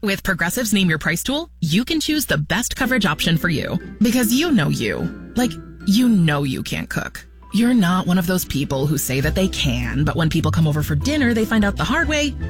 With Progressive's Name Your Price tool, you can choose the best coverage option for you. Because you know you. Like, you know you can't cook. You're not one of those people who say that they can, but when people come over for dinner, they find out the hard way